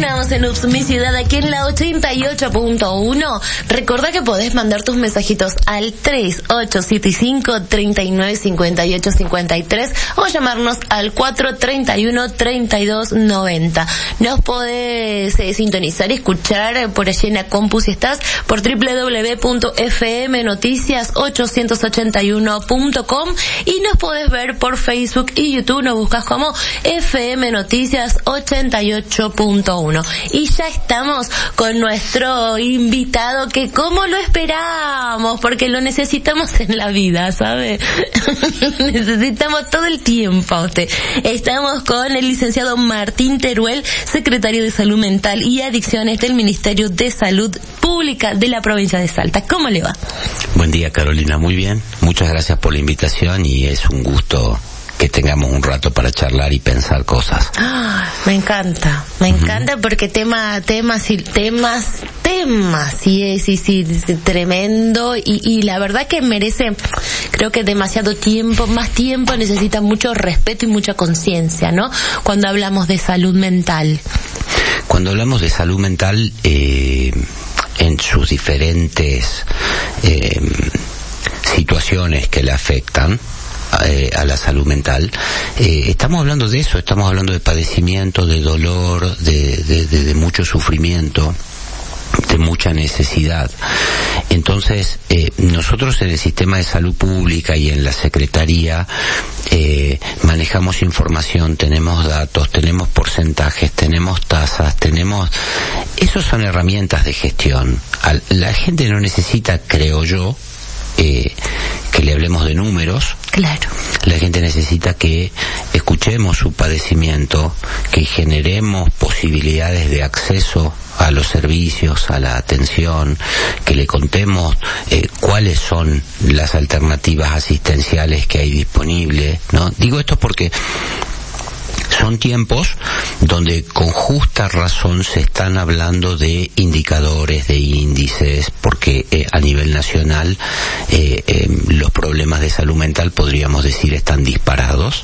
Continuamos en Ups, mi ciudad, aquí en la 88.1. Recordá que podés mandar tus mensajitos al 3875-395853 o llamarnos al 431-3290. Nos podés sintonizar y escuchar por allí en la compu si estás por www.fmnoticias881.com y nos podés ver por Facebook y YouTube. Nos buscas como FM Noticias 88.1. Y ya estamos con nuestro invitado que como lo esperamos, porque lo necesitamos en la vida, ¿sabe? Necesitamos todo el tiempo a usted. Estamos con el licenciado Martín Teruel, secretario de Salud Mental y Adicciones del Ministerio de Salud Pública de la provincia de Salta. ¿Cómo le va? Buen día, Carolina. Muy bien. Muchas gracias por la invitación y es un gusto que tengamos un rato para charlar y pensar cosas. Me encanta porque temas, sí, tremendo y la verdad que merece, creo que demasiado tiempo, más tiempo, necesita mucho respeto y mucha conciencia, ¿no? Cuando hablamos de salud mental. Cuando hablamos de salud mental, en sus diferentes situaciones que le afectan a la salud mental, estamos hablando de eso, estamos hablando de padecimiento, de dolor, de mucho sufrimiento, de mucha necesidad. Entonces, nosotros en el sistema de salud pública y en la Secretaría manejamos información, tenemos datos, tenemos porcentajes, tenemos tasas, esos son herramientas de gestión. La gente no necesita, creo yo, que le hablemos de números. Claro. La gente necesita que escuchemos su padecimiento, que generemos posibilidades de acceso a los servicios, a la atención, que le contemos cuáles son las alternativas asistenciales que hay disponibles, ¿no? Digo esto porque son tiempos donde con justa razón se están hablando de indicadores, de índices, porque a nivel nacional los problemas de salud mental, podríamos decir, están disparados.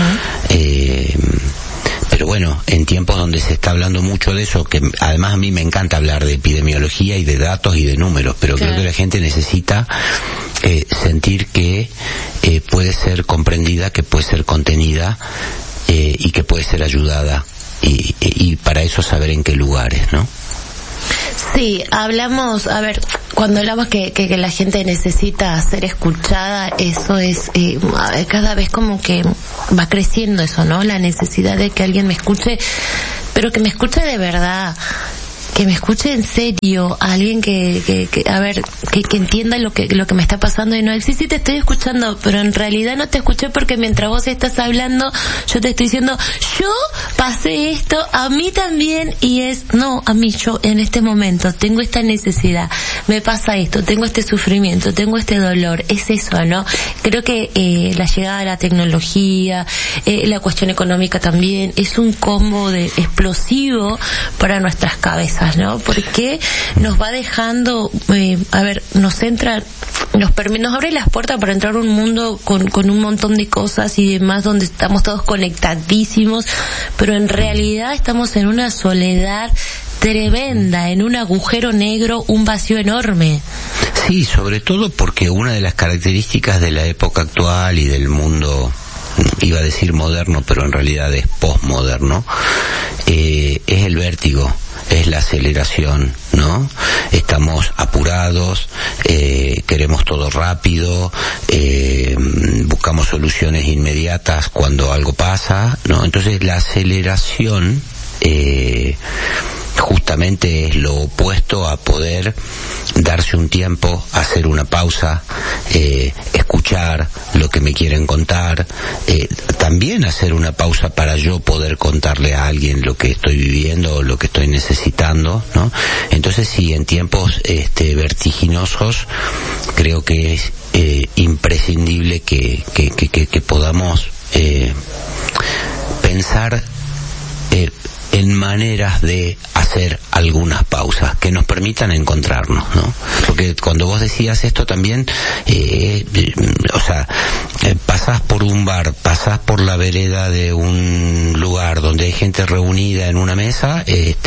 Pero bueno, en tiempos donde se está hablando mucho de eso, que además a mí me encanta hablar de epidemiología y de datos y de números, pero claro, creo que la gente necesita sentir que puede ser comprendida, que puede ser contenida, y que puede ser ayudada y para eso saber en qué lugares, ¿no? Sí, cuando hablamos que la gente necesita ser escuchada, eso es cada vez como que va creciendo eso, ¿no? La necesidad de que alguien me escuche, pero que me escuche de verdad, que me escuche en serio, alguien que entienda lo que me está pasando y no decir, sí te estoy escuchando, pero en realidad no te escuché porque mientras vos estás hablando yo te estoy diciendo, yo pasé esto, a mí también, y a mí yo en este momento tengo esta necesidad, me pasa esto, tengo este sufrimiento, tengo este dolor, es eso, ¿no? Creo que la llegada de la tecnología, la cuestión económica también, es un combo explosivo para nuestras cabezas, ¿no? Porque nos va dejando, nos abre las puertas para entrar a un mundo con un montón de cosas y demás, donde estamos todos conectadísimos, pero en realidad estamos en una soledad tremenda, en un agujero negro, un vacío enorme. Sí, sobre todo porque una de las características de la época actual y del mundo, iba a decir moderno, pero en realidad es postmoderno, es el vértigo, es la aceleración, ¿no? Estamos apurados, queremos todo rápido, buscamos soluciones inmediatas cuando algo pasa, ¿no? Entonces la aceleración justamente es lo opuesto a poder darse un tiempo, hacer una pausa, escuchar lo que me quieren contar, también hacer una pausa para yo poder contarle a alguien lo que estoy viviendo o lo que estoy necesitando, ¿no? Entonces sí, en tiempos vertiginosos creo que es imprescindible que podamos pensar en maneras de hacer algunas pausas que nos permitan encontrarnos, ¿no? Porque cuando vos decías esto también, pasás por un bar, pasás por la vereda de un lugar donde hay gente reunida en una mesa,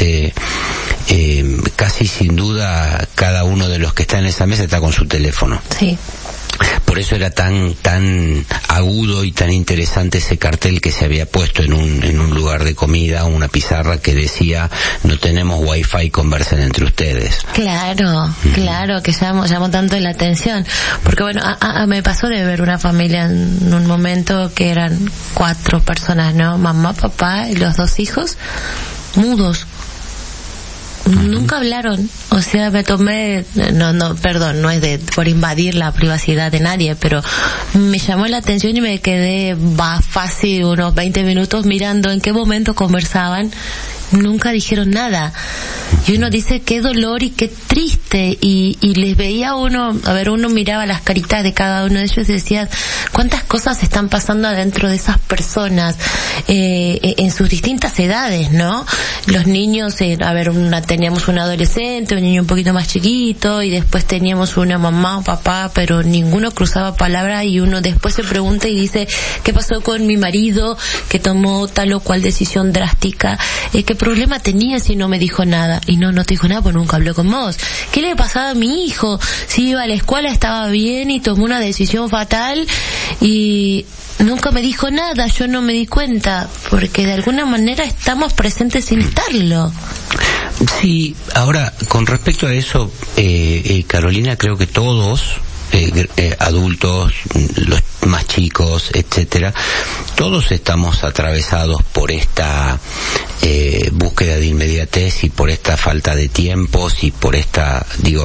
casi sin duda cada uno de los que está en esa mesa está con su teléfono. Sí. Por eso era tan agudo y tan interesante ese cartel que se había puesto en un lugar de comida, una pizarra que decía: no tenemos wifi, conversen entre ustedes. Claro, claro, que llamó tanto la atención. Porque bueno, me pasó de ver una familia en un momento que eran 4 personas, ¿no? Mamá, papá y los 2 hijos, mudos. Nunca hablaron, o sea, me tomé, perdón, no es por invadir la privacidad de nadie, pero me llamó la atención y me quedé fácil unos 20 minutos mirando en qué momento conversaban. Nunca dijeron nada. Y uno dice qué dolor y qué triste, y les veía uno miraba las caritas de cada uno de ellos y decía cuántas cosas están pasando adentro de esas personas, en sus distintas edades, ¿no? Los niños, teníamos un adolescente, un niño un poquito más chiquito, y después teníamos una mamá o papá, pero ninguno cruzaba palabra, y uno después se pregunta y dice: ¿qué pasó con mi marido que tomó tal o cual decisión drástica? ¿Qué problema tenía si no me dijo nada? Y no te dijo nada, pues nunca habló con vos. ¿Qué le pasaba a mi hijo? Si iba a la escuela estaba bien y tomó una decisión fatal y nunca me dijo nada, yo no me di cuenta, porque de alguna manera estamos presentes sin estarlo. Sí, ahora, con respecto a eso, Carolina, creo que todos, adultos, los más chicos, etcétera, todos estamos atravesados por esta búsqueda de inmediatez y por esta falta de tiempos y por esta,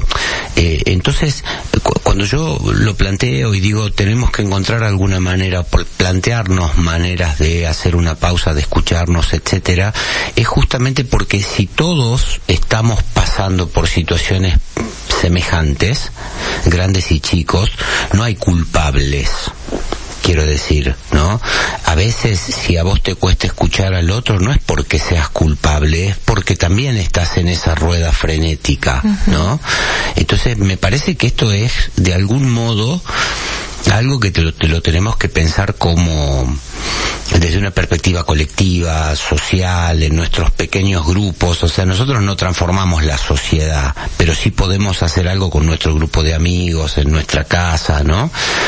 entonces cuando yo lo planteo y digo tenemos que encontrar alguna manera, plantearnos maneras de hacer una pausa, de escucharnos, etcétera, es justamente porque si todos estamos pasando por situaciones semejantes, grandes y chicos, no hay culpables. Quiero decir, ¿no? A veces, si a vos te cuesta escuchar al otro, no es porque seas culpable, es porque también estás en esa rueda frenética, ¿no? Entonces, me parece que esto es, de algún modo, algo que te lo tenemos que pensar como desde una perspectiva colectiva, social, en nuestros pequeños grupos. O sea, nosotros no transformamos la sociedad, pero sí podemos hacer algo con nuestro grupo de amigos, en nuestra casa, ¿no?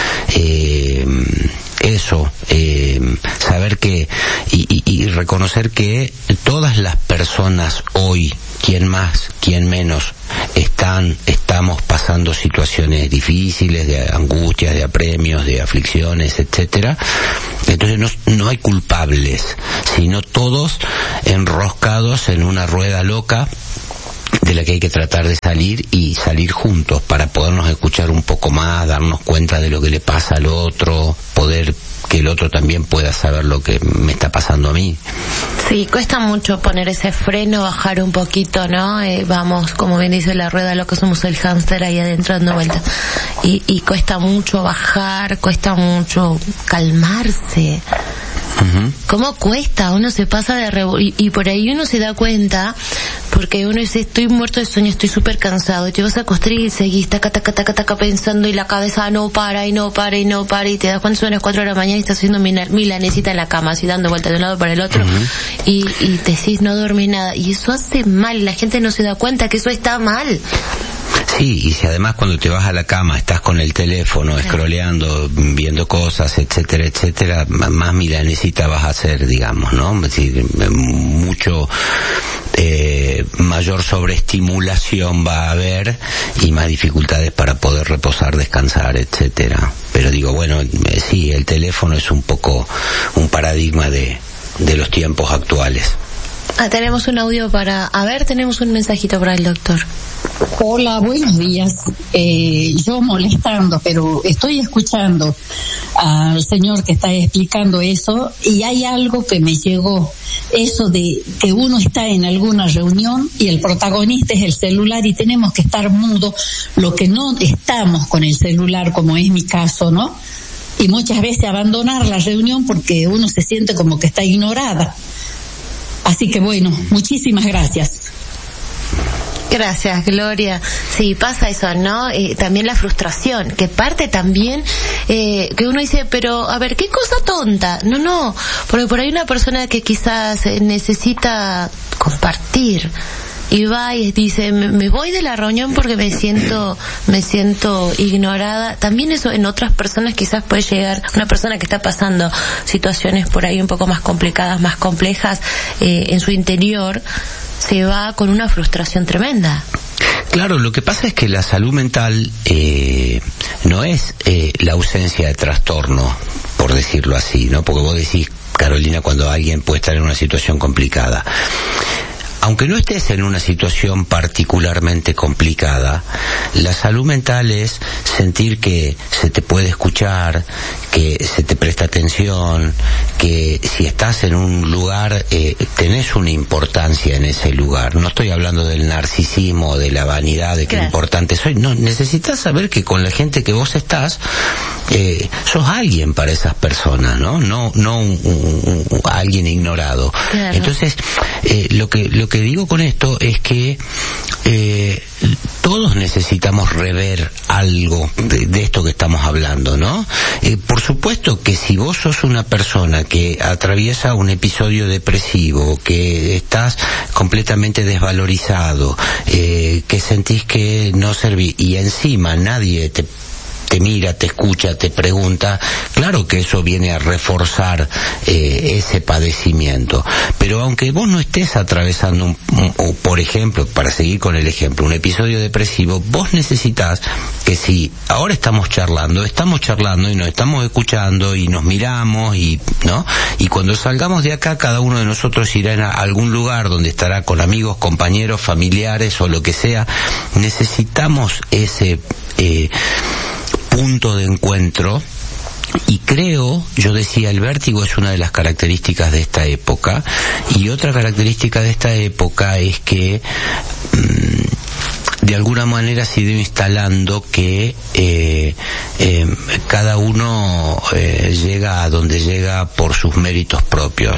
Saber que y reconocer que todas las personas hoy, quien más, quien menos, estamos pasando situaciones difíciles, de angustias, de apremios, de aflicciones, etcétera. Entonces no hay culpables, sino todos enroscados en una rueda loca de la que hay que tratar de salir y salir juntos para podernos escuchar un poco más, darnos cuenta de lo que le pasa al otro, poder que el otro también pueda saber lo que me está pasando a mí. Sí, cuesta mucho poner ese freno, bajar un poquito, ¿no? Vamos, como bien dice la rueda, lo que somos el hámster ahí adentro dando vueltas. Y cuesta mucho bajar, cuesta mucho calmarse. ¿Cómo cuesta? Uno se pasa y por ahí uno se da cuenta, porque uno dice, estoy muerto de sueño, estoy súper cansado, y te vas a acostar y seguís taca pensando, y la cabeza no para, y te das cuenta, son las 4 de la mañana y estás haciendo milanesita en la cama, así dando vueltas de un lado para el otro, y te decís, no dormí nada, y eso hace mal, la gente no se da cuenta que eso está mal. Sí, y si además cuando te vas a la cama estás con el teléfono, scrolleando, viendo cosas, etcétera, etcétera, más milanesita vas a hacer, digamos, ¿no? Es decir, mucho mayor sobreestimulación va a haber y más dificultades para poder reposar, descansar, etcétera. Pero digo, bueno, sí, el teléfono es un poco un paradigma de los tiempos actuales. Tenemos un audio tenemos un mensajito para el doctor. Hola, buenos días. Yo molestando, pero estoy escuchando al señor que está explicando eso, y hay algo que me llegó, eso de que uno está en alguna reunión y el protagonista es el celular y tenemos que estar mudos, lo que no estamos con el celular, como es mi caso, ¿no? Y muchas veces abandonar la reunión porque uno se siente como que está ignorada. Así que bueno, muchísimas gracias. Gracias, Gloria. Sí, pasa eso, ¿no? También la frustración, que parte también, que uno dice, pero, a ver, ¿qué cosa tonta? No, porque por ahí una persona que quizás necesita compartir, y va y dice, me voy de la reunión porque me siento ignorada. También eso en otras personas quizás puede llegar, una persona que está pasando situaciones por ahí un poco más complicadas, más complejas, en su interior, se va con una frustración tremenda. Claro, lo que pasa es que la salud mental no es la ausencia de trastorno, por decirlo así, ¿no? Porque vos decís, Carolina, cuando alguien puede estar en una situación complicada. Aunque no estés en una situación particularmente complicada, la salud mental es sentir que se te puede escuchar, que se te presta atención, que si estás en un lugar, tenés una importancia en ese lugar. No estoy hablando del narcisismo, de la vanidad, de qué importante soy. No, necesitas saber que con la gente que vos estás, sos alguien para esas personas, ¿no? No alguien ignorado. Claro. Entonces, lo que digo con esto es que todos necesitamos rever algo de esto que estamos hablando, ¿no? Por supuesto que si vos sos una persona que atraviesa un episodio depresivo, que estás completamente desvalorizado, que sentís que no servís y encima nadie te mira, te escucha, te pregunta, claro que eso viene a reforzar ese padecimiento. Pero aunque vos no estés atravesando por ejemplo, para seguir con el ejemplo, un episodio depresivo, vos necesitas que si ahora estamos charlando y nos estamos escuchando y nos miramos ¿no? Y cuando salgamos de acá, cada uno de nosotros irá a algún lugar donde estará con amigos, compañeros, familiares o lo que sea. Necesitamos ese punto de encuentro. Y creo, yo decía, el vértigo es una de las características de esta época, y otra característica de esta época es que de alguna manera se ha ido instalando que cada uno llega a donde llega por sus méritos propios.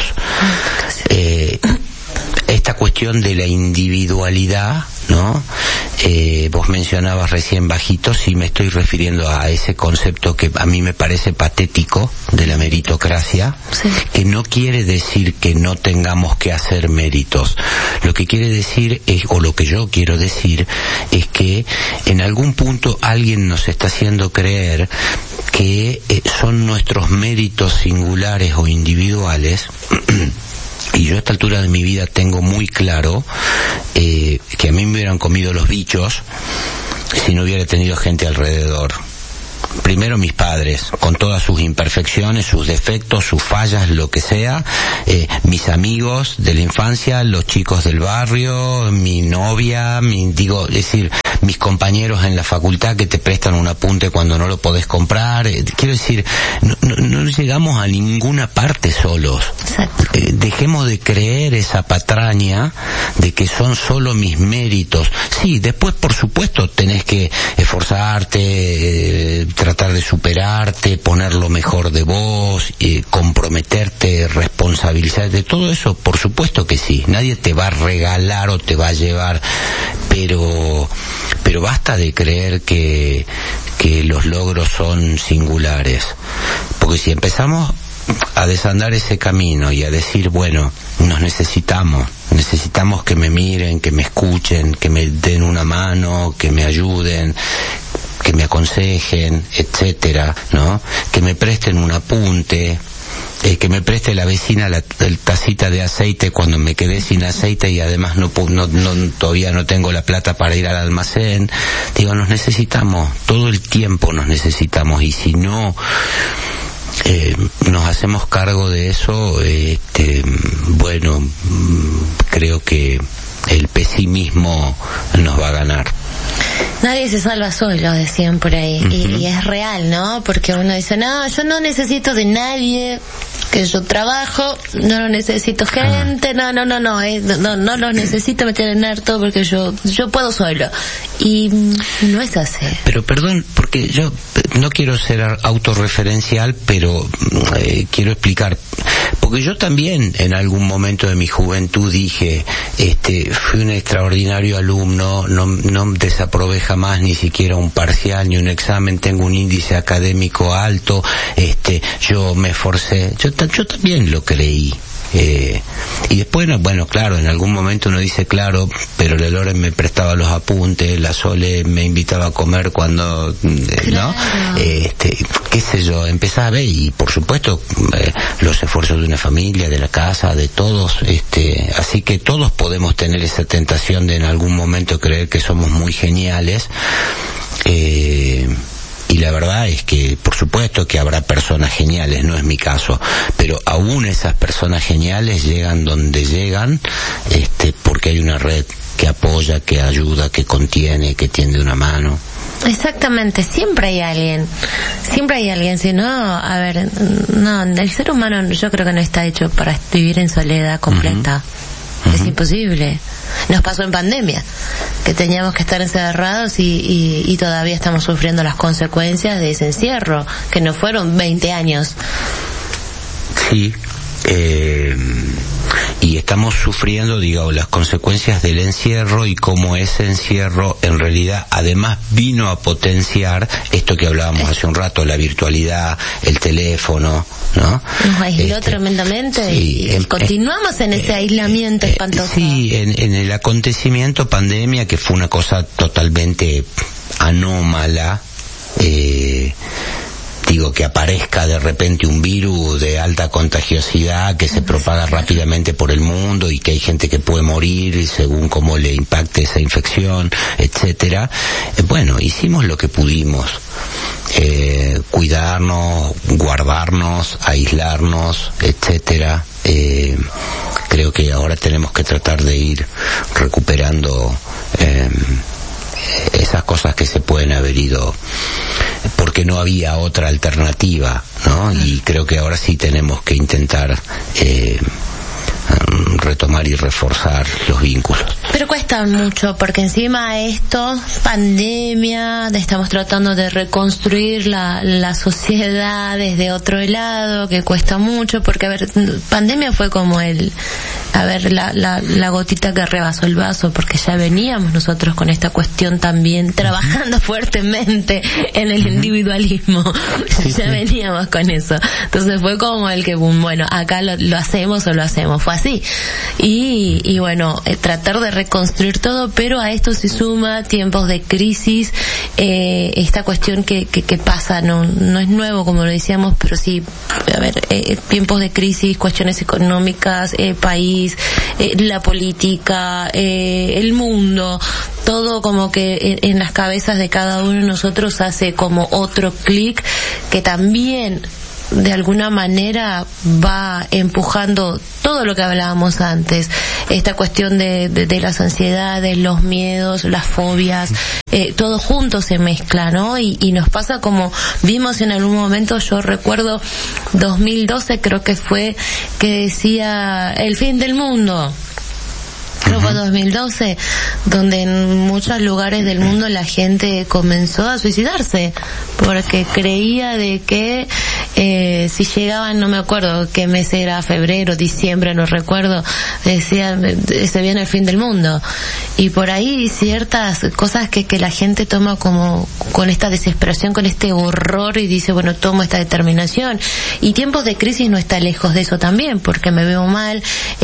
Esta cuestión de la individualidad, ¿no? Vos mencionabas recién bajito, sí me estoy refiriendo a ese concepto que a mí me parece patético de la meritocracia, sí. Que no quiere decir que no tengamos que hacer méritos. Lo que quiere decir es, o lo que yo quiero decir, es que en algún punto alguien nos está haciendo creer que son nuestros méritos singulares o individuales. Y yo a esta altura de mi vida tengo muy claro que a mí me hubieran comido los bichos si no hubiera tenido gente alrededor. Primero mis padres, con todas sus imperfecciones, sus defectos, sus fallas, lo que sea, mis amigos de la infancia, los chicos del barrio, mi novia, es decir, mis compañeros en la facultad que te prestan un apunte cuando no lo podés comprar. Quiero decir, no llegamos a ninguna parte solos. Dejemos de creer esa patraña de que son solo mis méritos. Sí, después por supuesto tenés que esforzarte, tratar de superarte, poner lo mejor de vos, comprometerte, responsabilizarte, todo eso por supuesto que sí. Nadie te va a regalar o te va a llevar, pero basta de creer que los logros son singulares, porque si empezamos a desandar ese camino y a decir, bueno, nos necesitamos que me miren, que me escuchen, que me den una mano, que me ayuden, que me aconsejen, etcétera, ¿no? Que me presten un apunte, que me preste la vecina la tacita de aceite cuando me quedé sin aceite y además todavía no tengo la plata para ir al almacén. Digo, nos necesitamos, todo el tiempo nos necesitamos, y si no nos hacemos cargo de eso, bueno, creo que el pesimismo nos va a ganar. Nadie se salva solo, decían por ahí. Y es real, ¿no? Porque uno dice, no, yo no necesito de nadie, que yo trabajo, no necesito gente, no los necesito, me tienen harto porque yo puedo solo. Y no es así. Pero perdón, porque yo no quiero ser autorreferencial, pero quiero explicar. porque yo también en algún momento de mi juventud dije, fui un extraordinario alumno, no desaprobé jamás ni siquiera un parcial ni un examen, tengo un índice académico alto, yo me esforcé, yo también lo creí. Y después, bueno, claro, en algún momento uno dice, claro, pero la Loren me prestaba los apuntes, la Sole me invitaba a comer cuando, ¿no? Qué sé yo, empezaba a ver, y por supuesto, los esfuerzos de una familia, de la casa, de todos, así que todos podemos tener esa tentación de en algún momento creer que somos muy geniales, y la verdad es que, por supuesto que habrá personas geniales, no es mi caso, pero aún esas personas geniales llegan donde llegan, porque hay una red que apoya, que ayuda, que contiene, que tiende una mano. Exactamente, siempre hay alguien, si no, a ver, no, el ser humano yo creo que no está hecho para vivir en soledad completa. Es imposible. Nos pasó en pandemia, que teníamos que estar encerrados y todavía estamos sufriendo las consecuencias de ese encierro, que no fueron 20 años. Sí, y estamos sufriendo, digamos, las consecuencias del encierro y cómo ese encierro en realidad además vino a potenciar esto que hablábamos hace un rato, la virtualidad, el teléfono, ¿no? Nos aisló tremendamente, sí, y continuamos en ese aislamiento espantoso. Sí, en el acontecimiento pandemia, que fue una cosa totalmente anómala, digo, que aparezca de repente un virus de alta contagiosidad que se propaga rápidamente por el mundo y que hay gente que puede morir según cómo le impacte esa infección, etcétera. Bueno, hicimos lo que pudimos. Cuidarnos, guardarnos, aislarnos, etcétera. Creo que ahora tenemos que tratar de ir recuperando esas cosas que se pueden haber ido porque no había otra alternativa, ¿no? Y creo que ahora sí tenemos que intentar retomar y reforzar los vínculos. Pero cuesta mucho, porque encima esto, pandemia, estamos tratando de reconstruir la sociedad desde otro lado, que cuesta mucho, porque a ver, pandemia fue como la gotita que rebasó el vaso, porque ya veníamos nosotros con esta cuestión también, trabajando fuertemente en el individualismo, ya veníamos con eso. Entonces fue como el que, bueno, acá lo hacemos o lo hacemos, fue así. Y bueno, tratar de reconstruir todo, pero a esto se suma tiempos de crisis, esta cuestión que pasa, no es nuevo como lo decíamos, pero sí, a ver, tiempos de crisis, cuestiones económicas, país, la política, el mundo, todo como que en las cabezas de cada uno de nosotros hace como otro clic que también de alguna manera va empujando todo lo que hablábamos antes, esta cuestión de las ansiedades, los miedos, las fobias, todo junto se mezcla, ¿no? Y nos pasa como vimos en algún momento, yo recuerdo 2012 creo que fue, que decía el fin del mundo. Creo que fue 2012, donde en muchos lugares del mundo la gente comenzó a suicidarse, porque creía de que si llegaban, no me acuerdo qué mes era, febrero, diciembre, no recuerdo, decían, se viene el fin del mundo. Y por ahí ciertas cosas que la gente toma como con esta desesperación, con este horror, y dice, bueno, tomo esta determinación. Y tiempos de crisis no está lejos de eso también, porque me veo mal,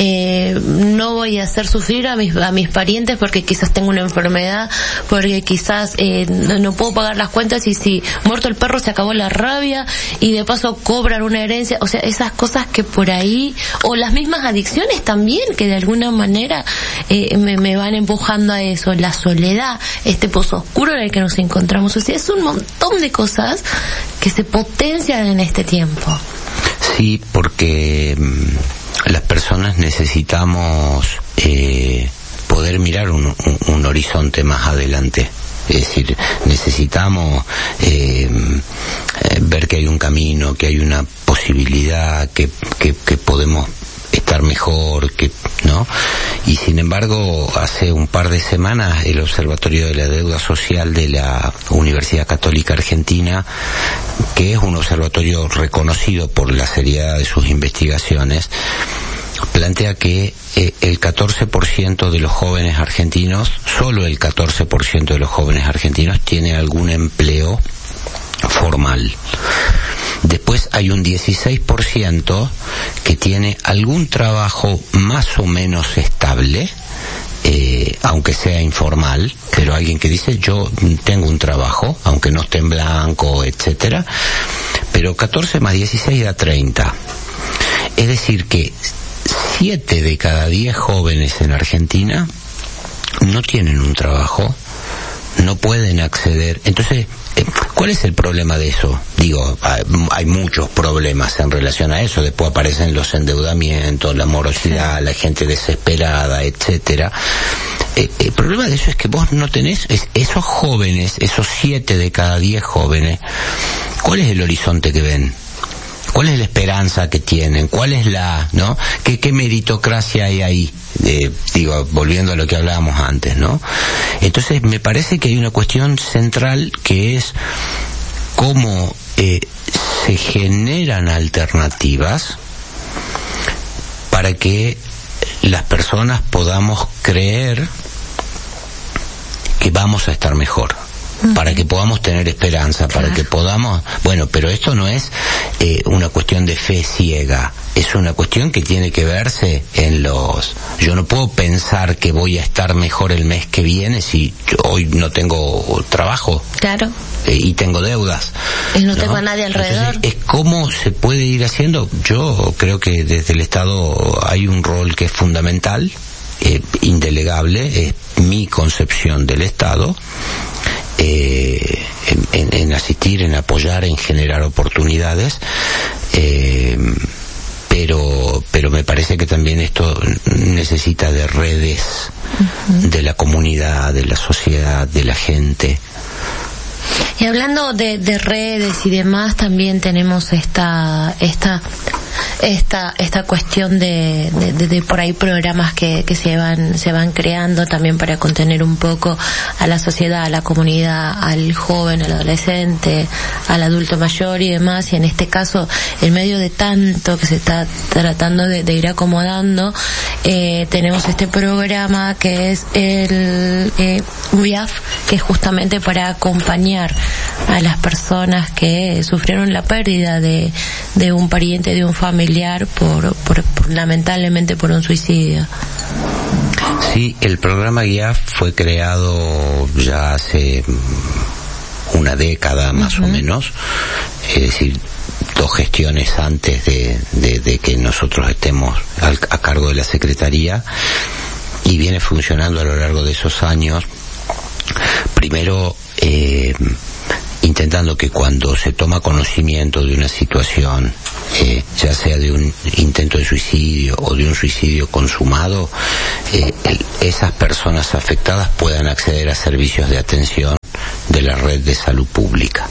no voy a hacer sufrir a mis parientes porque quizás tengo una enfermedad, porque quizás no puedo pagar las cuentas, y si muerto el perro se acabó la rabia, y de paso cobran una herencia, o sea, esas cosas que por ahí, o las mismas adicciones también, que de alguna manera me van empujando a eso, la soledad, este pozo oscuro en el que nos encontramos, o sea, es un montón de cosas que se potencian en este tiempo. Sí, porque las personas necesitamos poder mirar un horizonte más adelante. Es decir, necesitamos ver que hay un camino, que hay una posibilidad, que podemos estar mejor, que, ¿no? Y si Sin embargo, hace un par de semanas el Observatorio de la Deuda Social de la Universidad Católica Argentina, que es un observatorio reconocido por la seriedad de sus investigaciones, plantea que el 14% de los jóvenes argentinos, solo el 14% de los jóvenes argentinos tiene algún empleo formal. Después hay un 16% que tiene algún trabajo más o menos estable, aunque sea informal, pero alguien que dice yo tengo un trabajo, aunque no esté en blanco, etcétera, pero 14 más 16 da 30. Es decir que 7 de cada 10 jóvenes en Argentina no tienen un trabajo, no pueden acceder. Entonces, ¿cuál es el problema de eso? Digo, hay muchos problemas en relación a eso. Después aparecen los endeudamientos, la morosidad, la gente desesperada, etcétera. El problema de eso es que vos no tenés esos jóvenes, esos 7 de cada 10 jóvenes. ¿Cuál es el horizonte que ven? ¿Cuál es la esperanza que tienen? ¿Cuál es ¿no? ¿Qué meritocracia hay ahí? Digo, volviendo a lo que hablábamos antes, ¿no? Entonces, me parece que hay una cuestión central que es cómo se generan alternativas para que las personas podamos creer que vamos a estar mejor, para que podamos tener esperanza, para que podamos... Bueno, pero esto no es una cuestión de fe ciega, es una cuestión que tiene que verse en los... Yo no puedo pensar que voy a estar mejor el mes que viene si hoy no tengo trabajo. Claro. Y tengo deudas. Y no tengo a nadie alrededor. Entonces, es cómo se puede ir haciendo. Yo creo que desde el Estado hay un rol que es fundamental, indelegable, es mi concepción del Estado, en asistir, en apoyar, en generar oportunidades, pero me parece que también esto necesita de redes, de la comunidad, de la sociedad, de la gente. Y hablando de redes y demás, también tenemos esta cuestión de por ahí programas que se van creando también para contener un poco a la sociedad, a la comunidad, al joven, al adolescente, al adulto mayor y demás. Y en este caso, en medio de tanto que se está tratando de ir acomodando, tenemos este programa que es el UIAF, que es justamente para acompañar a las personas que sufrieron la pérdida de un pariente, de un familiar por lamentablemente por un suicidio. Sí, el programa GIAF fue creado ya hace una década más o menos, es decir, 2 gestiones antes de que nosotros estemos a cargo de la Secretaría, y viene funcionando a lo largo de esos años. Primero, intentando que cuando se toma conocimiento de una situación, ya sea de un intento de suicidio o de un suicidio consumado, esas personas afectadas puedan acceder a servicios de atención de la red de salud pública.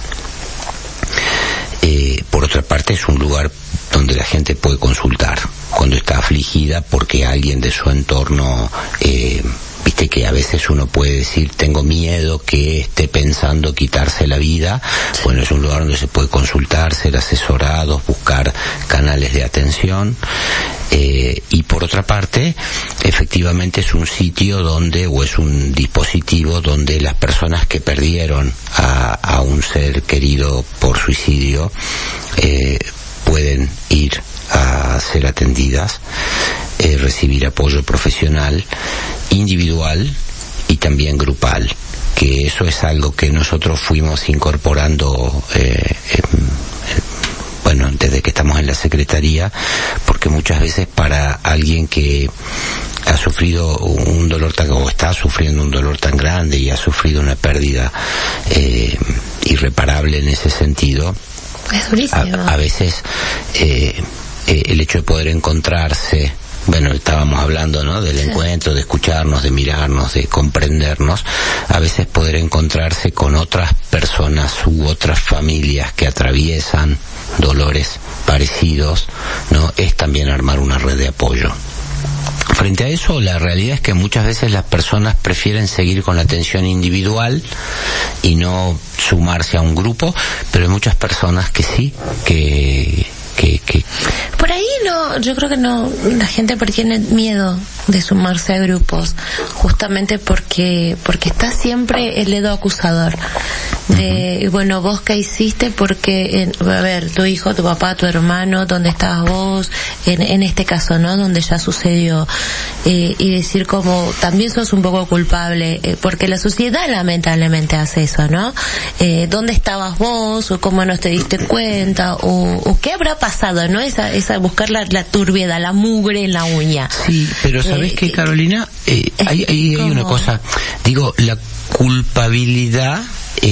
Por otra parte, es un lugar donde la gente puede consultar cuando está afligida porque alguien de su entorno... Viste que a veces uno puede decir, tengo miedo que esté pensando quitarse la vida. Bueno, es un lugar donde se puede consultar, ser asesorados, buscar canales de atención. Y por otra parte, efectivamente es un sitio donde, o es un dispositivo donde las personas que perdieron a un ser querido por suicidio pueden ir a ser atendidas, recibir apoyo profesional, individual y también grupal, que eso es algo que nosotros fuimos incorporando bueno, desde que estamos en la Secretaría, porque muchas veces para alguien que ha sufrido un dolor o está sufriendo un dolor tan grande y ha sufrido una pérdida irreparable en ese sentido, es durísimo. A veces el hecho de poder encontrarse, bueno, estábamos hablando, ¿no?, del encuentro, de escucharnos, de mirarnos, de comprendernos, a veces poder encontrarse con otras personas u otras familias que atraviesan dolores parecidos, ¿no?, es también armar una red de apoyo. Frente a eso, la realidad es que muchas veces las personas prefieren seguir con la atención individual y no sumarse a un grupo, pero hay muchas personas que sí, que por ahí no, yo creo que no, la gente tiene miedo de sumarse a grupos, justamente porque está siempre el dedo acusador de, bueno, vos qué hiciste, porque a ver, tu hijo, tu papá, tu hermano, dónde estabas vos, en este caso, ¿no? Donde ya sucedió, y decir como también sos un poco culpable, porque la sociedad lamentablemente hace eso, ¿no? ¿Dónde estabas vos? O cómo no te diste cuenta, o qué habrá pasado, ¿no? Esa buscar la turbiedad, la mugre en la uña. Sí, pero ¿sabés qué, Carolina? Hay una cosa, digo, la culpabilidad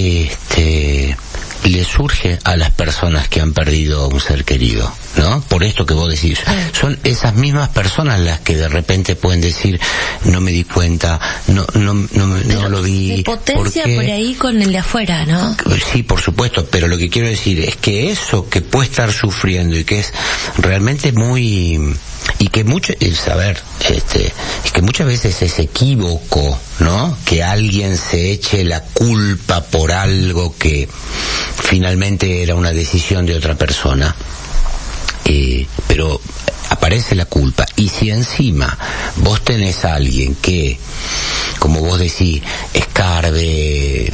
le surge a las personas que han perdido a un ser querido, ¿no? Por esto que vos decís, son esas mismas personas las que de repente pueden decir, no me di cuenta, no lo vi. Se potencia por ahí con el de afuera, ¿no? Sí, por supuesto, pero lo que quiero decir es que eso que puede estar sufriendo y que es realmente muy, y que mucho, saber, es que muchas veces es equívoco, ¿no? Que alguien se eche la culpa por algo que finalmente era una decisión de otra persona, pero aparece la culpa, y si encima vos tenés a alguien que, como vos decís, escarbe,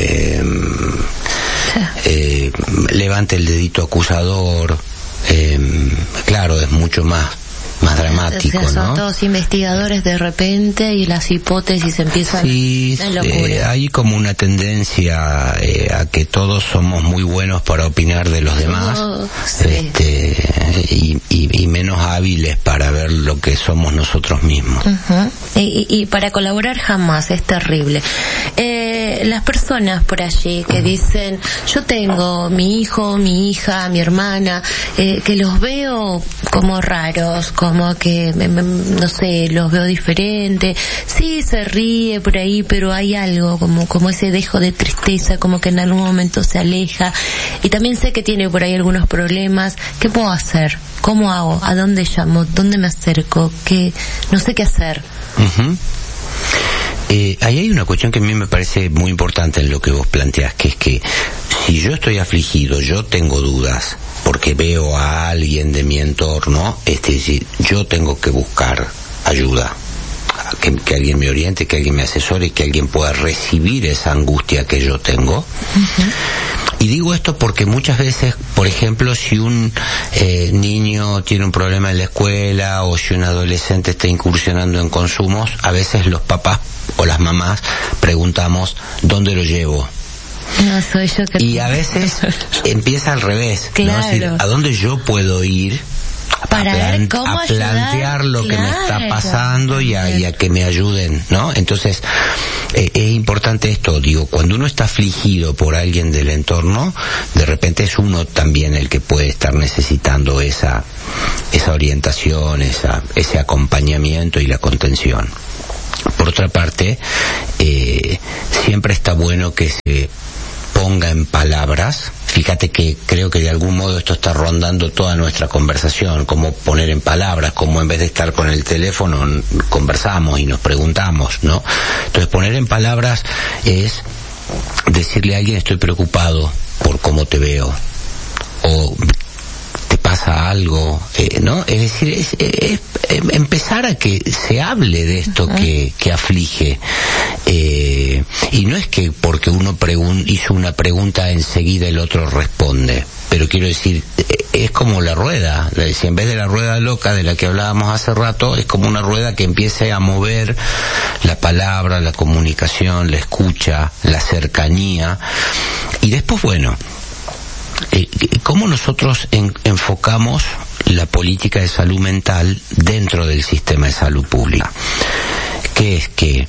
levante el dedito acusador, claro, es mucho más dramático, o sea, son ¿no? todos investigadores de repente y las hipótesis empiezan a locura. Hay como una tendencia a que todos somos muy buenos para opinar de los demás, sí. y menos hábiles para ver lo que somos nosotros mismos. Uh-huh. Y para colaborar jamás, es terrible. Las personas por allí que dicen, yo tengo mi hijo, mi hija, mi hermana, que los veo como raros, como que, no sé, los veo diferente, sí se ríe por ahí, pero hay algo como ese dejo de tristeza, como que en algún momento se aleja, y también sé que tiene por ahí algunos problemas. ¿Qué puedo hacer? ¿Cómo hago? ¿A dónde llamo? ¿Dónde me acerco? No sé qué hacer. Uh-huh. Ahí hay una cuestión que a mí me parece muy importante en lo que vos planteás, que es que si yo estoy afligido, yo tengo dudas, porque veo a alguien de mi entorno, yo tengo que buscar ayuda, que alguien me oriente, que alguien me asesore, que alguien pueda recibir esa angustia que yo tengo. Uh-huh. Y digo esto porque muchas veces, por ejemplo, si un niño tiene un problema en la escuela, o si un adolescente está incursionando en consumos, a veces los papás o las mamás preguntamos, ¿dónde lo llevo? No, soy yo que... Y a veces empieza al revés, claro. ¿no? Es decir, ¿a dónde yo puedo ir para ver cómo a plantear lo claro. que me está pasando y a que me ayuden, ¿no? Entonces, es importante esto, digo, cuando uno está afligido por alguien del entorno, de repente es uno también el que puede estar necesitando esa orientación, ese acompañamiento y la contención. Por otra parte, siempre está bueno que se ponga en palabras. Fíjate que creo que de algún modo esto está rondando toda nuestra conversación, cómo poner en palabras, cómo en vez de estar con el teléfono conversamos y nos preguntamos, ¿no? Entonces poner en palabras es decirle a alguien, estoy preocupado por cómo te veo, o te pasa algo, ¿no? Es decir, es empezar a que se hable de esto que aflige, y no es que porque uno hizo una pregunta enseguida el otro responde, pero quiero decir, es como la rueda, si en vez de la rueda loca de la que hablábamos hace rato, es como una rueda que empiece a mover la palabra, la comunicación, la escucha, la cercanía, y después, bueno, ¿cómo nosotros enfocamos la política de salud mental dentro del sistema de salud pública? Que es que,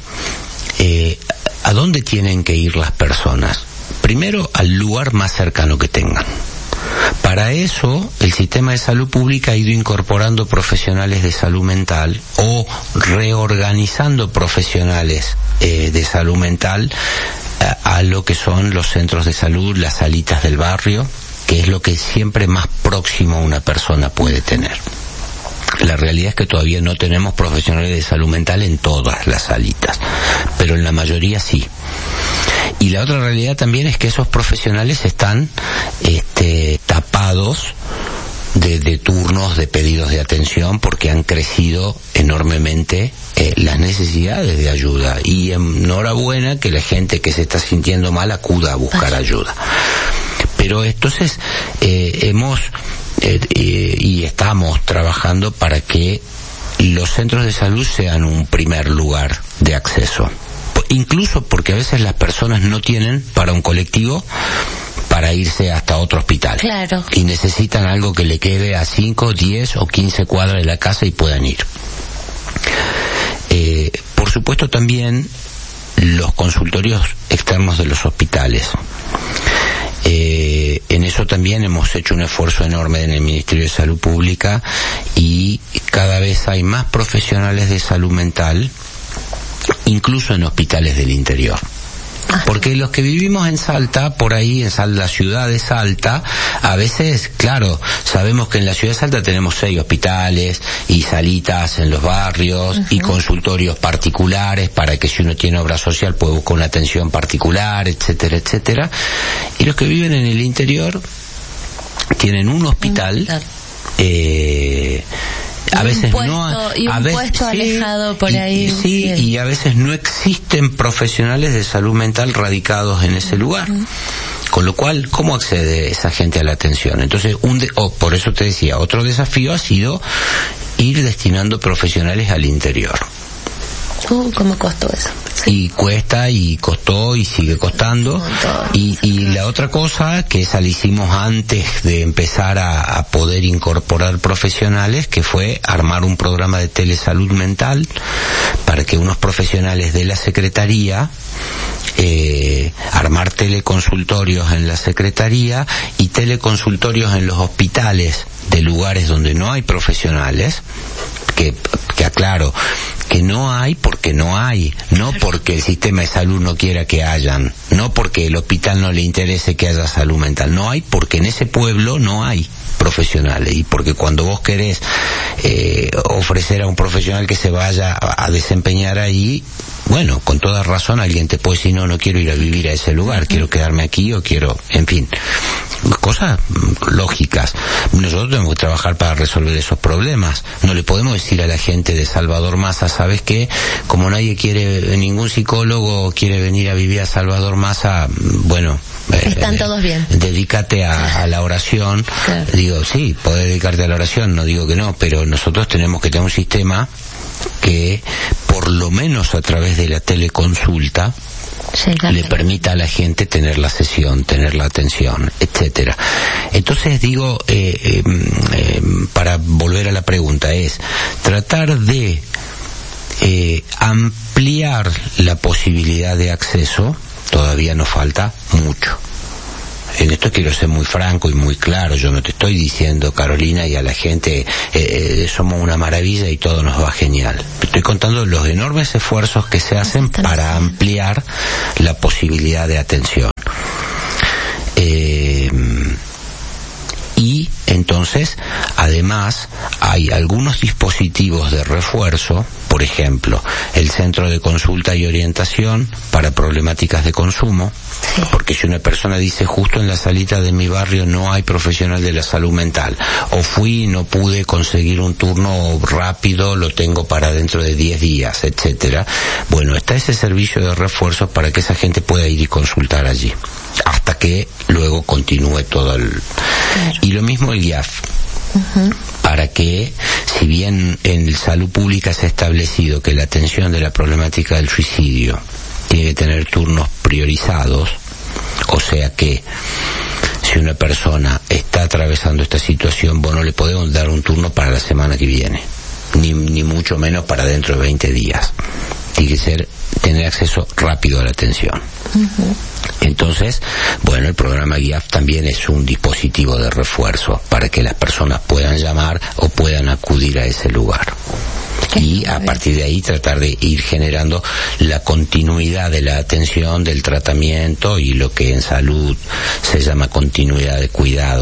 ¿a dónde tienen que ir las personas? Primero, al lugar más cercano que tengan. Para eso, el sistema de salud pública ha ido incorporando profesionales de salud mental o reorganizando profesionales de salud mental a lo que son los centros de salud, las salitas del barrio, que es lo que siempre más próximo a una persona puede tener. La realidad es que todavía no tenemos profesionales de salud mental en todas las salitas, pero en la mayoría sí. Y la otra realidad también es que esos profesionales están tapados de turnos, de pedidos de atención, porque han crecido enormemente las necesidades de ayuda. Y enhorabuena que la gente que se está sintiendo mal acuda a buscar ayuda. Pero entonces hemos y estamos trabajando para que los centros de salud sean un primer lugar de acceso. Incluso porque a veces las personas no tienen para un colectivo para irse hasta otro hospital. Claro. Y necesitan algo que le quede a 5, 10 o 15 cuadras de la casa y puedan ir. Por supuesto también los consultorios externos de los hospitales. En eso también hemos hecho un esfuerzo enorme en el Ministerio de Salud Pública y cada vez hay más profesionales de salud mental, incluso en hospitales del interior. Porque los que vivimos en Salta, por ahí, en la ciudad de Salta, a veces, claro, sabemos que en la ciudad de Salta tenemos 6 hospitales y salitas en los barrios y consultorios particulares para que si uno tiene obra social puede buscar una atención particular, etcétera, etcétera. Y los que viven en el interior tienen un hospital, a veces puesto alejado por ahí. Sí, y a veces no existen profesionales de salud mental radicados en ese lugar. Con lo cual, ¿cómo accede esa gente a la atención? Entonces, por eso te decía, otro desafío ha sido ir destinando profesionales al interior. ¿Cómo costó eso? Y cuesta, y costó, y sigue costando. Y la otra cosa, que esa la hicimos antes de empezar a poder incorporar profesionales, que fue armar un programa de telesalud mental para que unos profesionales de la Secretaría, armar teleconsultorios en la Secretaría y teleconsultorios en los hospitales de lugares donde no hay profesionales, que aclaro, que no hay porque no hay, no porque el sistema de salud no quiera que hayan, no porque el hospital no le interese que haya salud mental, no hay porque en ese pueblo no hay profesionales, y porque cuando vos querés ofrecer a un profesional que se vaya a desempeñar ahí, bueno, con toda razón alguien te puede decir, no quiero ir a vivir a ese lugar, quiero quedarme aquí o quiero, en fin, cosas lógicas. Nosotros tenemos que trabajar para resolver esos problemas. No le podemos decir a la gente de Salvador Massa, ¿sabes qué? Como nadie quiere, ningún psicólogo quiere venir a vivir a Salvador Massa, bueno, están todos bien. Dedícate a la oración. Claro. Digo, sí, podés dedicarte a la oración, no digo que no, pero nosotros tenemos que tener un sistema que, por lo menos a través de la teleconsulta, le permita a la gente tener la sesión, tener la atención, etcétera. Entonces digo, para volver a la pregunta, es tratar de ampliar la posibilidad de acceso. Todavía nos falta mucho. En esto quiero ser muy franco y muy claro. Yo no te estoy diciendo, Carolina, y a la gente, somos una maravilla y todo nos va genial. Estoy contando los enormes esfuerzos que se hacen para ampliar la posibilidad de atención. Y entonces, además, hay algunos dispositivos de refuerzo, por ejemplo, el Centro de Consulta y Orientación para Problemáticas de Consumo, porque si una persona dice, justo en la salita de mi barrio no hay profesional de la salud mental, o fui y no pude conseguir un turno rápido, lo tengo para dentro de 10 días, etcétera. Bueno, está ese servicio de refuerzo para que esa gente pueda ir y consultar allí, hasta que luego continúe todo el... Claro. Y lo mismo el GIAF. Para que, si bien en salud pública se ha establecido que la atención de la problemática del suicidio tiene que tener turnos priorizados, o sea que si una persona está atravesando esta situación, vos no le podemos dar un turno para la semana que viene, ni mucho menos para dentro de 20 días. Tiene que tener acceso rápido a la atención. Entonces, bueno, el programa GIAF también es un dispositivo de refuerzo para que las personas puedan llamar o puedan acudir a ese lugar. Y a partir de ahí tratar de ir generando la continuidad de la atención, del tratamiento y lo que en salud se llama continuidad de cuidados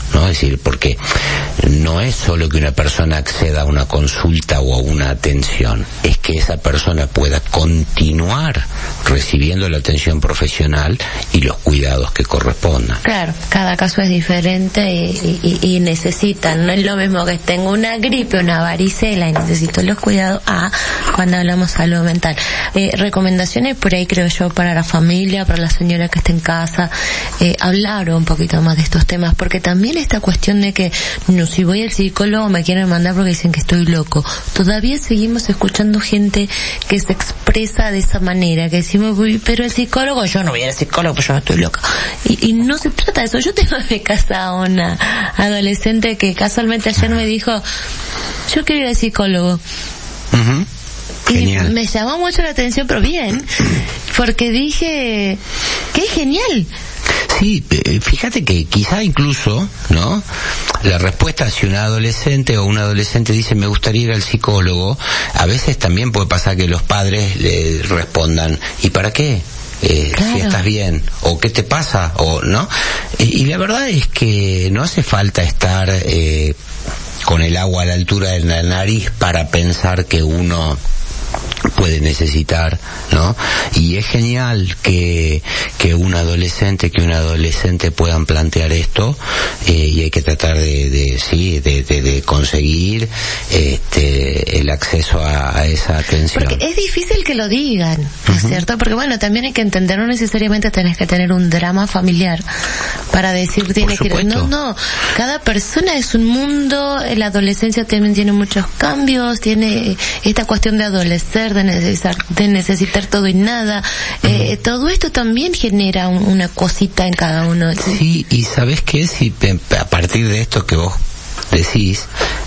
¿no? Es decir, porque no es solo que una persona acceda a una consulta o a una atención, es que esa persona pueda continuar recibiendo la atención profesional y los cuidados que correspondan. Claro, cada caso es diferente y necesitan, no es lo mismo que tengo una gripe, una varicela y necesito los cuidados cuando hablamos salud mental. Recomendaciones por ahí, creo yo, para la familia, para la señora que está en casa, hablar un poquito más de estos temas, porque también esta cuestión de que no, si voy al psicólogo me quieren mandar porque dicen que estoy loco. Todavía seguimos escuchando gente que se expresa de esa manera, que decimos, pero el psicólogo, yo no voy al psicólogo, pues yo no estoy loca. Y no se trata de eso. Yo tengo en mi casa a una adolescente que casualmente ayer me dijo, yo quiero ir al psicólogo. Uh-huh. Genial. Y me llamó mucho la atención, pero bien, porque dije, ¡qué genial! Sí, fíjate que quizá incluso, ¿no? La respuesta, si una adolescente o un adolescente dice me gustaría ir al psicólogo, a veces también puede pasar que los padres le respondan, ¿y para qué? Claro. Si estás bien, o qué te pasa, o no. Y la verdad es que no hace falta estar con el agua a la altura de la nariz para pensar que uno puede necesitar, ¿no? Y es genial que una adolescente puedan plantear esto, y hay que tratar de conseguir el acceso a esa atención. Porque es difícil que lo digan, ¿no es cierto? Porque bueno, también hay que entender, no necesariamente tenés que tener un drama familiar para decir tiene que ir. No, cada persona es un mundo, la adolescencia también tiene muchos cambios, tiene esta cuestión de adolecer, de necesitar todo y nada, todo esto también genera una cosita en cada uno. Sí, y ¿sabes qué? Si a partir de esto que vos decís,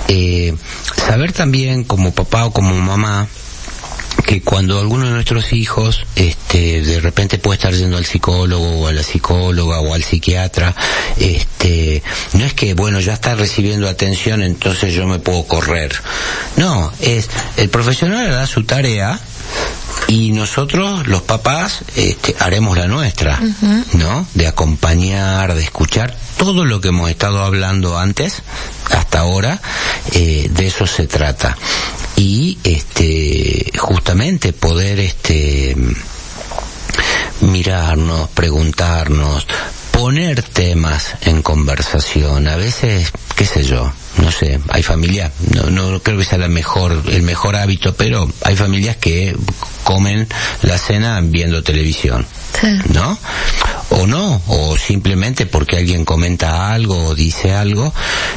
saber también como papá o como mamá que cuando alguno de nuestros hijos de repente puede estar yendo al psicólogo o a la psicóloga o al psiquiatra, no es que bueno, ya está recibiendo atención, entonces yo me puedo correr. No, es el profesional hará su tarea y nosotros, los papás, haremos la nuestra, ¿no? De acompañar, de escuchar todo lo que hemos estado hablando antes, hasta ahora, de eso se trata. Y justamente poder mirarnos, preguntarnos, poner temas en conversación. A veces, qué sé yo, no sé, hay familias, no creo que sea el mejor hábito, pero hay familias que comen la cena viendo televisión, ¿no? O no, o simplemente porque alguien comenta algo o dice algo,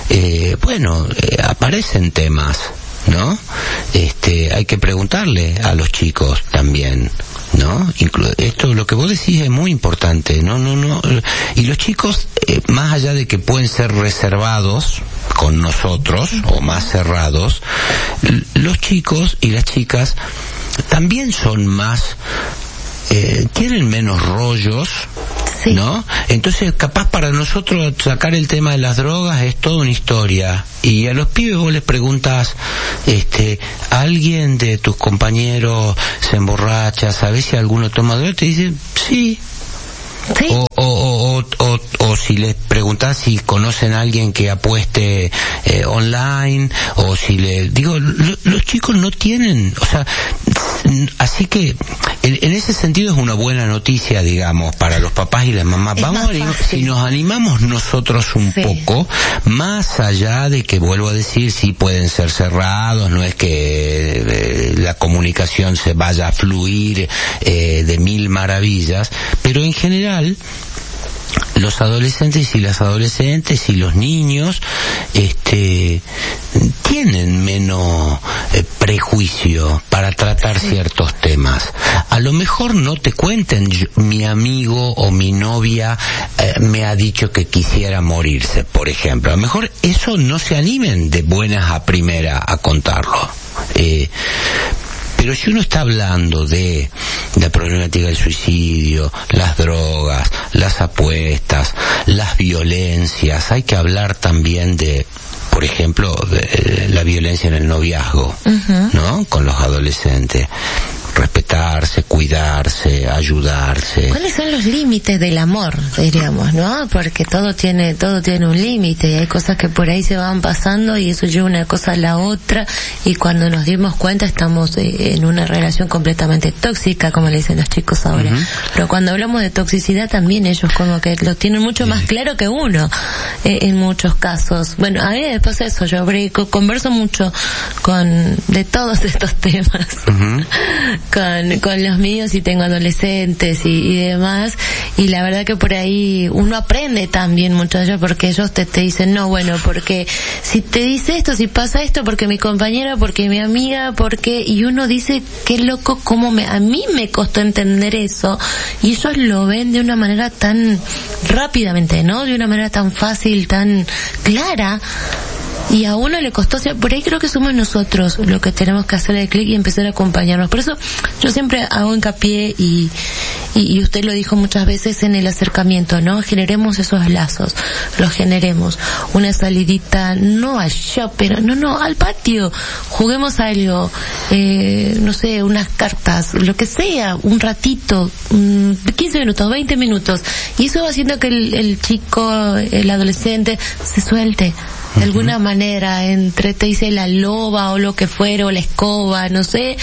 aparecen temas, ¿no? Hay que preguntarle a los chicos también, ¿no? Esto, lo que vos decís es muy importante, no, y los chicos, más allá de que pueden ser reservados con nosotros, o más cerrados, los chicos y las chicas también son más, tienen menos rollos, sí, ¿no? Entonces, capaz para nosotros sacar el tema de las drogas es toda una historia. Y a los pibes vos les preguntas, ¿alguien de tus compañeros se emborracha? ¿Sabés si alguno toma droga? Te dicen, sí. ¿Sí? O si les preguntás si conocen a alguien que apueste online, o si los chicos no tienen, o sea, así que en ese sentido es una buena noticia, digamos, para los papás y las mamás. Si nos animamos nosotros un poco, más allá de que, vuelvo a decir, sí pueden ser cerrados, no es que la comunicación se vaya a fluir de mil maravillas, pero en general los adolescentes y las adolescentes y los niños tienen menos prejuicio para tratar ciertos temas. A lo mejor no te cuenten, mi amigo o mi novia me ha dicho que quisiera morirse, por ejemplo. A lo mejor eso no se animen de buenas a primera a contarlo. Pero si uno está hablando de la problemática del suicidio, las drogas, las apuestas, las violencias, hay que hablar también de, por ejemplo, de la violencia en el noviazgo, ¿no? Con los adolescentes. Respetarse, cuidarse. apoyarse, ayudarse. ¿Cuáles son los límites del amor, diríamos, no? Porque todo tiene un límite, y hay cosas que por ahí se van pasando y eso lleva una cosa a la otra, y cuando nos dimos cuenta estamos en una relación completamente tóxica, como le dicen los chicos ahora. Pero cuando hablamos de toxicidad también ellos como que lo tienen mucho más claro que uno, en muchos casos. Bueno, a mí después eso, yo converso mucho de todos estos temas con los míos, y tengo adolescentes y demás, y la verdad que por ahí uno aprende también mucho de ellos, porque ellos te dicen, no, bueno, porque si te dice esto, si pasa esto, porque mi compañera, porque mi amiga, porque, y uno dice, qué loco, a mí me costó entender eso, y ellos lo ven de una manera tan rápidamente, ¿no? De una manera tan fácil, tan clara, y a uno le costó. O sea, por ahí creo que somos nosotros los que tenemos que hacer el clic y empezar a acompañarnos. Por eso yo siempre hago hincapié, y usted lo dijo muchas veces, en el acercamiento, ¿no? Generemos esos lazos, los generemos. Una salidita, no allá, pero no, al patio, juguemos algo, no sé, unas cartas, lo que sea, un ratito, 15 minutos, 20 minutos, y eso va haciendo que el chico, el adolescente, se suelte de alguna manera, entre te dice la loba o lo que fuera, o la escoba, no sé,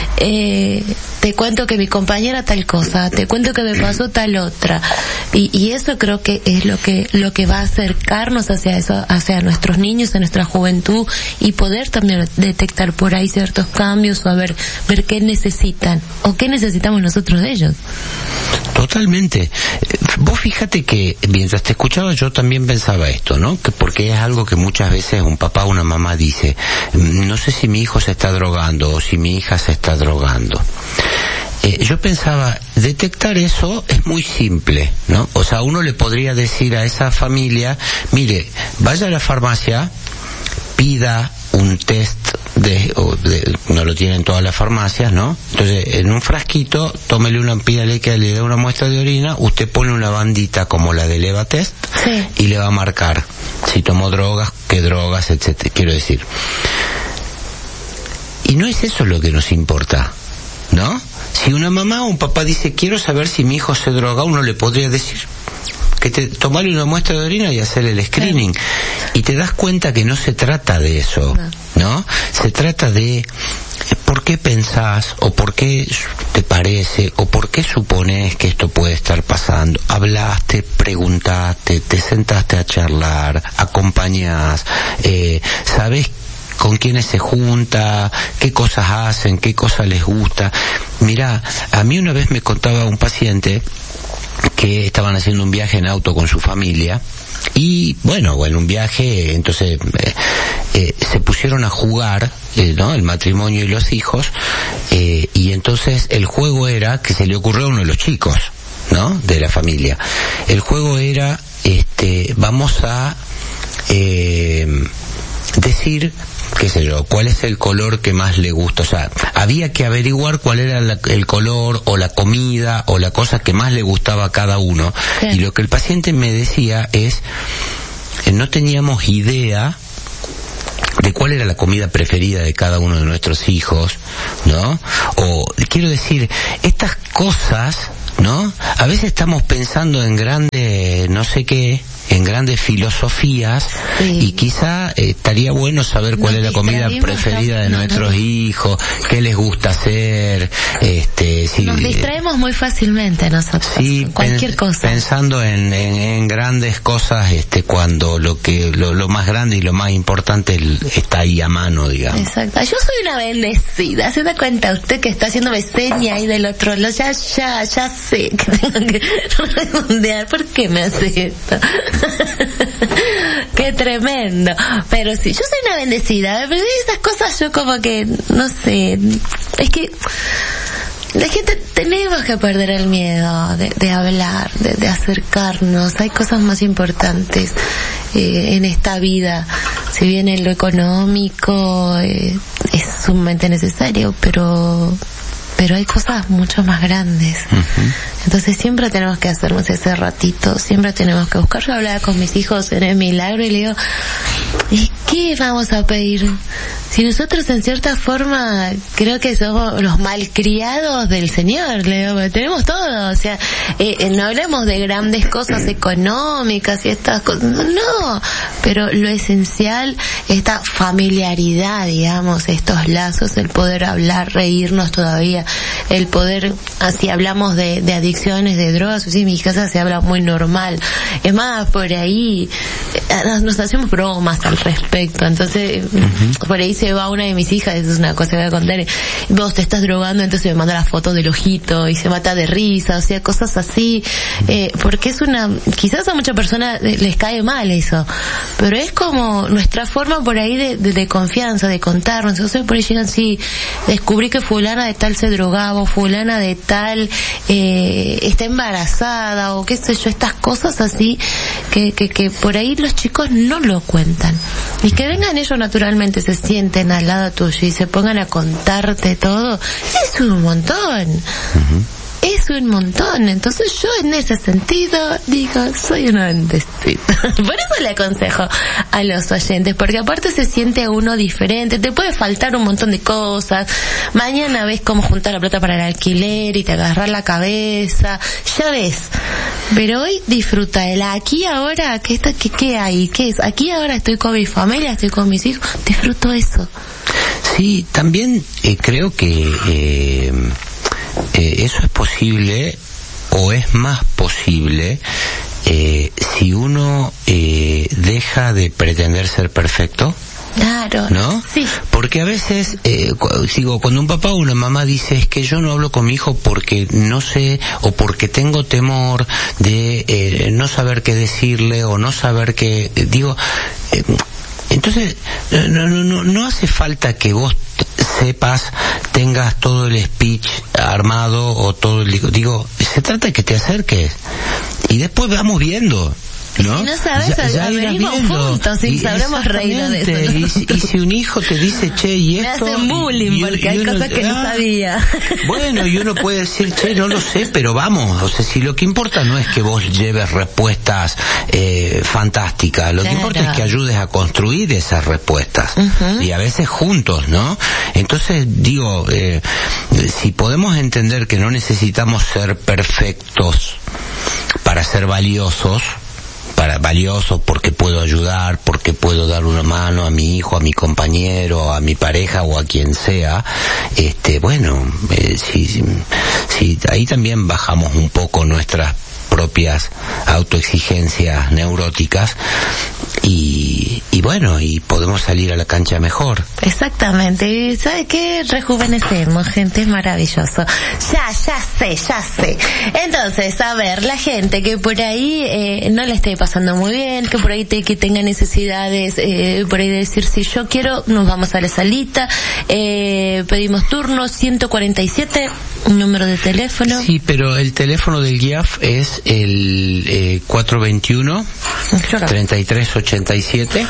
te cuento que mi compañera tal cosa, te cuento que me pasó tal otra, y eso creo que es lo que va a acercarnos hacia eso, hacia nuestros niños, a nuestra juventud, y poder también detectar por ahí ciertos cambios, o ver qué necesitan, o qué necesitamos nosotros de ellos. Totalmente. Vos fíjate que mientras te escuchaba yo también pensaba esto, ¿no? Que porque es algo que muchas veces un papá o una mamá dice, no sé si mi hijo se está drogando o si mi hija se está drogando. Yo pensaba, detectar eso es muy simple, ¿no? O sea, uno le podría decir a esa familia, mire, vaya a la farmacia, pida un test no lo tienen todas las farmacias, ¿no? Entonces, en un frasquito, pídale que le dé una muestra de orina, usted pone una bandita como la del EVA test, sí, y le va a marcar si tomó drogas, qué drogas, etcétera. Quiero decir, y no es eso lo que nos importa, ¿no? Si una mamá o un papá dice, quiero saber si mi hijo se droga, uno le podría decir que tomarle una muestra de orina y hacerle el screening. Sí. Y te das cuenta que no se trata de eso, ¿no? Se trata de por qué pensás, o por qué te parece, o por qué supones que esto puede estar pasando. Hablaste, preguntaste, te sentaste a charlar, acompañás, sabés con quiénes se junta, qué cosas hacen, qué cosas les gusta. Mirá, a mí una vez me contaba un paciente que estaban haciendo un viaje en auto con su familia, y bueno, en un viaje entonces se pusieron a jugar, ¿no? El matrimonio y los hijos, y entonces el juego era, que se le ocurrió a uno de los chicos, ¿no? De la familia. El juego era, vamos a decir, qué sé yo, cuál es el color que más le gusta. O sea, había que averiguar cuál era el color o la comida o la cosa que más le gustaba a cada uno. Sí. Y lo que el paciente me decía es, no teníamos idea de cuál era la comida preferida de cada uno de nuestros hijos, ¿no? O, quiero decir, estas cosas, ¿no? A veces estamos pensando en grandes, no sé qué, en grandes filosofías, sí, y quizá estaría bueno saber cuál es la comida preferida de nuestros hijos, qué les gusta hacer, si nos distraemos muy fácilmente nosotros, sí, cualquier cosa, pensando en grandes cosas, cuando lo más grande y lo más importante está ahí a mano, digamos. Exacto. Yo soy una bendecida, ¿se da cuenta usted que está haciéndome seña ahí del otro lado? Ya sé que tengo que redondear. ¿Por qué me hace esto? Qué tremendo. Pero sí, yo soy una bendecida, pero esas cosas yo como que, no sé, es que la gente tenemos que perder el miedo de hablar, de acercarnos. Hay cosas más importantes en esta vida. Si bien en lo económico es sumamente necesario, pero hay cosas mucho más grandes. Uh-huh. Entonces siempre tenemos que hacernos ese ratito, siempre tenemos que buscar. Yo hablaba con mis hijos en el milagro y le digo, ¿y qué vamos a pedir si nosotros en cierta forma creo que somos los malcriados del Señor, tenemos todo, o sea, no hablemos de grandes cosas económicas y estas cosas, no, pero lo esencial, esta familiaridad, digamos, estos lazos, el poder hablar, reírnos todavía, el poder, así hablamos de adicciones, de drogas, sí, en mi casa se habla muy normal, es más, por ahí nos hacemos bromas al respecto, entonces por ahí se va una de mis hijas, eso es una cosa que voy a contar, vos te estás drogando, entonces me manda la foto del ojito y se mata de risa, o sea, cosas así, porque es quizás a muchas personas les cae mal eso, pero es como nuestra forma por ahí de confianza, de contarnos. Entonces por ahí llegan, sí, descubrí que fulana de tal se drogaba, o fulana de tal está embarazada, o qué sé yo, estas cosas así que por ahí los chicos no lo cuentan, y que vengan ellos naturalmente, se sienten al lado tuyo y se pongan a contarte todo, es un montón. Es un montón. Entonces yo en ese sentido digo, soy una bendecita. Por eso le aconsejo a los oyentes, porque aparte se siente uno diferente, te puede faltar un montón de cosas, mañana ves cómo juntar la plata para el alquiler y te agarrar la cabeza, ya ves, pero hoy disfruta el aquí ahora, ¿qué hay? ¿Qué es? Aquí ahora estoy con mi familia, estoy con mis hijos, disfruto eso. Sí, también creo que eso es posible, o es más posible, si uno deja de pretender ser perfecto. Claro, ¿no? Sí. Porque a veces, cuando un papá o una mamá dice, es que yo no hablo con mi hijo porque no sé, o porque tengo temor de no saber qué decirle, o no saber qué, entonces, no hace falta que vos tengas todo el speech armado o todo el... se trata de que te acerques y después vamos viendo, ¿no? Si no sabes, ya venimos juntos y sabremos reír de eso, ¿no? Y si un hijo te dice, che, y esto... Me hacen bullying porque hay cosas que no sabía. Bueno, y uno puede decir, che, no lo sé, pero vamos, o sea, si lo que importa no es que vos lleves respuestas fantásticas, lo que importa es que ayudes a construir esas respuestas, y a veces juntos, ¿no? Entonces, si podemos entender que no necesitamos ser perfectos para ser valiosos porque puedo ayudar, porque puedo dar una mano a mi hijo, a mi compañero, a mi pareja o a quien sea, si ahí también bajamos un poco nuestras propias autoexigencias neuróticas y podemos salir a la cancha mejor. Exactamente. ¿Y sabe qué? Rejuvenecemos, gente, es maravilloso. Ya sé. Entonces, a ver, la gente que por ahí no le esté pasando muy bien, que por ahí que tenga necesidades, por ahí de decir, si yo quiero, nos vamos a la salita, pedimos turno 147, número de teléfono. Sí, pero el teléfono del GIAF es el 421 3387.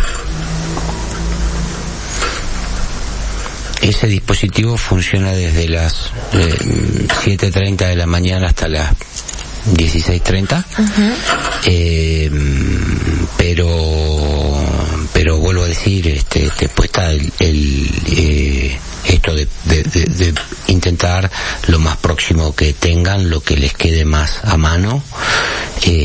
Ese dispositivo funciona desde las 7:30 de la mañana hasta las 16:30. Pero vuelvo a decir, después está esto de intentar lo más próximo que tengan, lo que les quede más a mano.